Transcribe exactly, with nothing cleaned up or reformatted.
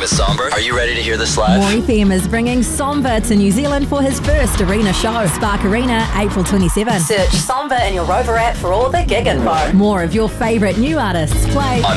is Somber. Are you ready to hear this live? More F M is bringing Somber to New Zealand for his first arena show. Spark Arena, April twenty-seventh. Search Somber in your Rover app for all the gig info. More of your favourite new artists play